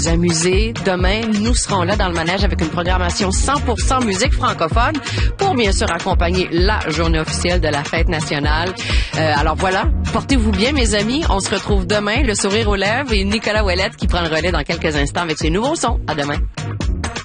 amuser. Demain, nous serons là dans le manège avec une programmation 100% musique francophone pour bien sûr accompagner la journée officielle de la fête nationale. Alors voilà, portez-vous bien mes amis. On se retrouve demain, le sourire aux lèvres et Nicolas Ouellette qui prend le relais dans quelques instants avec ses nouveaux sons. À demain.